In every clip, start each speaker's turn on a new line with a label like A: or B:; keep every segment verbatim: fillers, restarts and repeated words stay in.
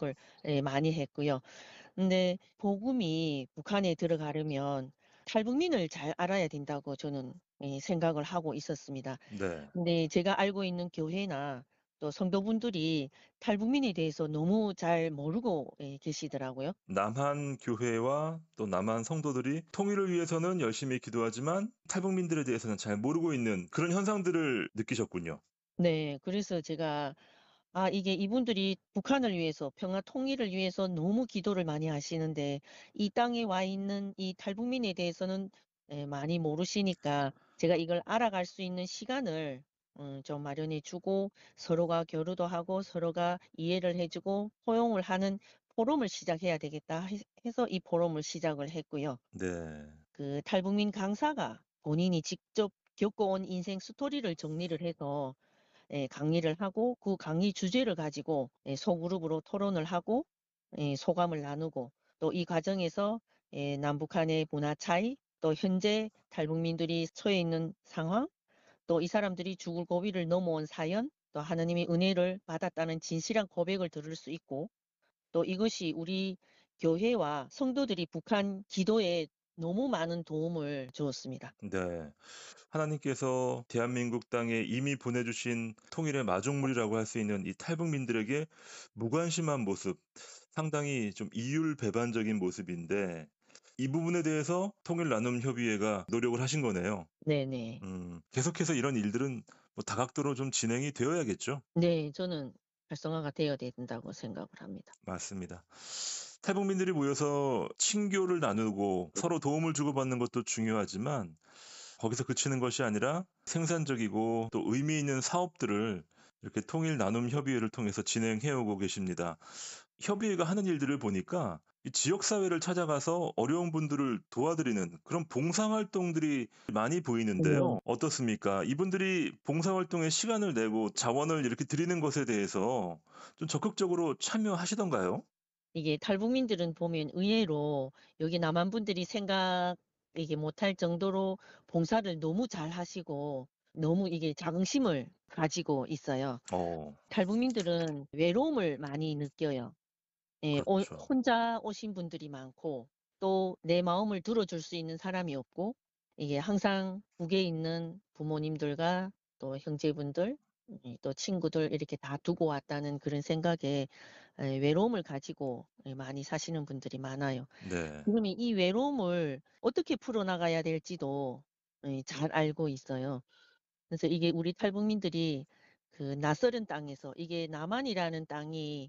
A: 생각을 예 많이 했고요. 근데 복음이 북한에 들어가려면 탈북민을 잘 알아야 된다고 저는 예 생각을 하고 있었습니다.
B: 네.
A: 근데 제가 알고 있는 교회나 또 성도분들이 탈북민에 대해서 너무 잘 모르고 예 계시더라고요.
B: 남한 교회와 또 남한 성도들이 통일을 위해서는 열심히 기도하지만 탈북민들에 대해서는 잘 모르고 있는 그런 현상들을 느끼셨군요.
A: 네. 그래서 제가 '아 이게 이분들이 북한을 위해서 평화 통일을 위해서 너무 기도를 많이 하시는데 이 땅에 와 있는 이 탈북민에 대해서는 예 많이 모르시니까 제가 이걸 알아갈 수 있는 시간을 음 좀 마련해 주고 서로가 교류도 하고 서로가 이해를 해 주고 포용을 하는 포럼을 시작해야 되겠다.' 해 해서 이 포럼을 시작을 했고요.
B: 네.
A: 그 탈북민 강사가 본인이 직접 겪어온 인생 스토리를 정리를 해서 예 강의를 하고 그 강의 주제를 가지고 예 소그룹으로 토론을 하고 예 소감을 나누고 또 이 과정에서 예 남북한의 문화 차이 또 현재 탈북민들이 처해 있는 상황 또 이 사람들이 죽을 고비를 넘어온 사연 또 하느님의 은혜를 받았다는 진실한 고백을 들을 수 있고 또 이것이 우리 교회와 성도들이 북한 기도에 너무 많은 도움을 주었습니다.
B: 네. 하나님께서 대한민국 땅에 이미 보내주신 통일의 마중물이라고 할 수 있는 이 탈북민들에게 무관심한 모습, 상당히 좀 이율배반적인 모습인데 이 부분에 대해서 통일나눔협의회가 노력을 하신 거네요.
A: 네네.
B: 음, 계속해서 이런 일들은 뭐 다각도로 좀 진행이 되어야겠죠?
A: 네. 저는 활성화가 되어야 된다고 생각을 합니다.
B: 맞습니다. 탈북민들이 모여서 친교를 나누고 서로 도움을 주고받는 것도 중요하지만 거기서 그치는 것이 아니라 생산적이고 또 의미 있는 사업들을 이렇게 통일 나눔 협의회를 통해서 진행해 오고 계십니다. 협의회가 하는 일들을 보니까 이 지역 사회를 찾아가서 어려운 분들을 도와드리는 그런 봉사 활동들이 많이
A: 네.
B: 보이는데요. 어떻습니까? 이분들이 봉사 활동에 시간을 내고 자원을 이렇게 드리는 것에 대해서 좀 적극적으로 참여하시던가요?
A: 이게 탈북민들은 보면 의외로 여기 남한 분들이 생각 이게 못할 정도로 봉사를 너무 잘하시고 너무 이게 자긍심을 가지고 있어요.
B: 어,
A: 탈북민들은 외로움을 많이 느껴요. 예. 오
B: 그렇죠.
A: 혼자 오신 분들이 많고 또 내 마음을 들어줄 수 있는 사람이 없고 이게 항상 북에 있는 부모님들과 또 형제분들 예 또 친구들 이렇게 다 두고 왔다는 그런 생각에 예 외로움을 가지고 예 많이 사시는 분들이 많아요.
B: 네.
A: 그러면 이 외로움을 어떻게 풀어나가야 될지도 예 잘 알고 있어요. 그래서 이게 우리 탈북민들이 그 낯설은 땅에서 이게 남한이라는 땅이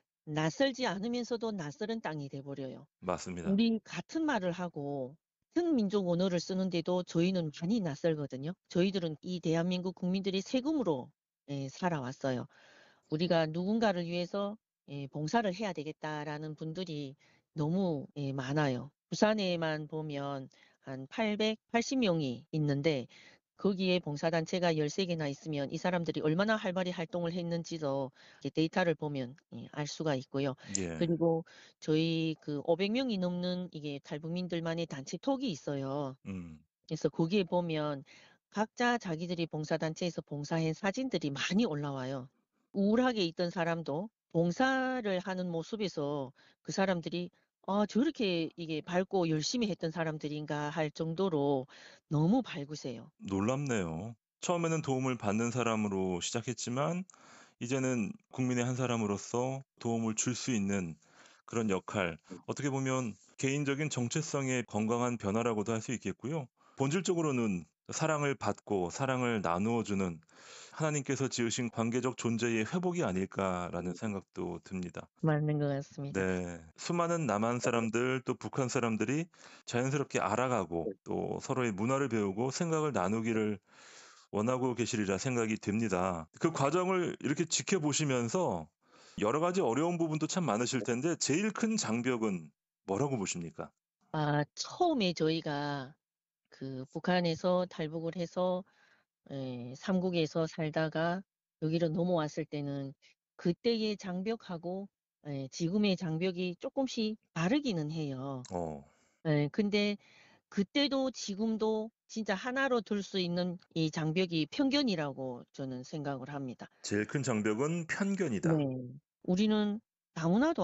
A: 낯설지 않으면서도 낯설은 땅이 돼 버려요.
B: 맞습니다.
A: 우리 같은 말을 하고 같은 민족 언어를 쓰는데도 저희는 많이 낯설거든요. 저희들은 이 대한민국 국민들이 세금으로 예 살아왔어요. 우리가 누군가를 위해서 예 '봉사를 해야 되겠다.'라는 분들이 너무 예 많아요. 부산에만 보면 한 팔백팔십 명이 있는데 거기에 봉사단체가 열세 개나 있으면 이 사람들이 얼마나 활발히 활동을 했는지도 이제 데이터를 보면 예 알 수가 있고요.
B: 예.
A: 그리고 저희 그 오백 명이 넘는 이게 탈북민들만의 단체톡이 있어요.
B: 음.
A: 그래서 거기에 보면 각자 자기들이 봉사단체에서 봉사한 사진들이 많이 올라와요. 우울하게 있던 사람도 봉사를 하는 모습에서 그 사람들이 '아 저렇게 이게 밝고 열심히 했던 사람들인가.' 할 정도로 너무 밝으세요.
B: 놀랍네요. 처음에는 도움을 받는 사람으로 시작했지만 이제는 국민의 한 사람으로서 도움을 줄 수 있는 그런 역할, 어떻게 보면 개인적인 정체성의 건강한 변화라고도 할 수 있겠고요. 본질적으로는 사랑을 받고 사랑을 나누어 주는 하나님께서 지으신 관계적 존재의 회복이 아닐까라는 생각도 듭니다.
A: 맞는 것 같습니다.
B: 네. 수많은 남한 사람들 또 북한 사람들이 자연스럽게 알아가고 또 서로의 문화를 배우고 생각을 나누기를 원하고 계시리라 생각이 듭니다. 그 과정을 이렇게 지켜보시면서 여러 가지 어려운 부분도 참 많으실 텐데 제일 큰 장벽은 뭐라고 보십니까?
A: 아 처음에 저희가 그 북한에서 탈북을 해서 예 삼국에서 살다가 여기로 넘어왔을 때는 그때의 장벽하고 예 지금의 장벽이 쪼끔씩 다르기는 해요.
B: 어.
A: 예 근데 그때도 지금도 진짜 하나로 둘 수 있는 이 장벽이 편견이라고 저는 생각을 합니다.
B: 제일 큰 장벽은
A: 네.
B: 편견이다.
A: 우리는 다문화도